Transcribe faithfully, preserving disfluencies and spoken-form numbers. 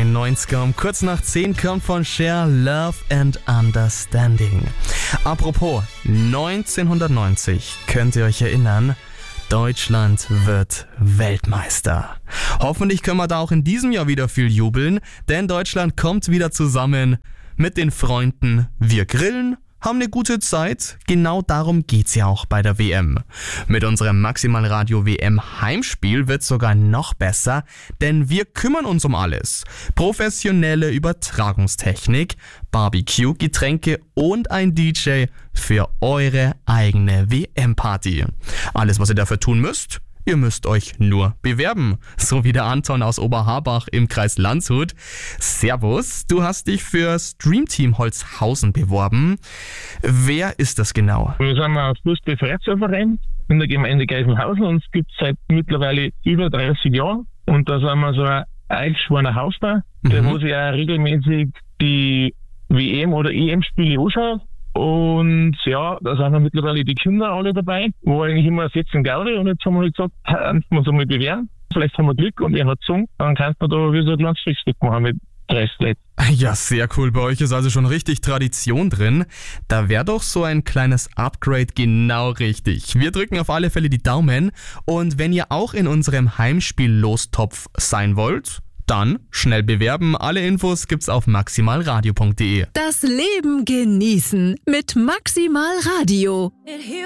neunziger. Um kurz nach zehn kommt von Cher Love and Understanding. Apropos, neunzehnhundertneunzig, könnt ihr euch erinnern? Deutschland wird Weltmeister. Hoffentlich können wir da auch in diesem Jahr wieder viel jubeln, denn Deutschland kommt wieder zusammen mit den Freunden. Wir grillen, haben eine gute Zeit. Genau darum geht's ja auch bei der W M. Mit unserem Maximal Radio W M Heimspiel wird's sogar noch besser, denn wir kümmern uns um alles. Professionelle Übertragungstechnik, Barbecue, Getränke und ein D J für eure eigene W M-Party. Alles, was ihr dafür tun müsst: ihr müsst euch nur bewerben. So wie der Anton aus Oberharbach im Kreis Landshut. Servus, du hast dich für Streamteam Holzhausen beworben. Wer ist das genau? Wir sind ein Fußball-Verein in der Gemeinde Geisenhausen und es gibt es seit mittlerweile über dreißig Jahren. Und da sind wir so ein eingeschworener Hausbau, der Mhm. wo sich auch regelmäßig die W M- oder E M-Spiele anschaut. Und ja, da sind dann mittlerweile die Kinder alle dabei, wo eigentlich immer sitzen Gaudi, und jetzt haben wir halt gesagt, kannst du uns einmal bewerben. Vielleicht haben wir Glück und er hat gesungen, dann kannst du da wie so ein kleines Frühstück machen mit dreißig Leuten. Ja, sehr cool. Bei euch ist also schon richtig Tradition drin. Da wäre doch so ein kleines Upgrade genau richtig. Wir drücken auf alle Fälle die Daumen. Und wenn ihr auch in unserem Heimspiel-Lostopf sein wollt, dann schnell bewerben. Alle Infos gibt's auf maximalradio punkt de. Das Leben genießen mit Maximal Radio.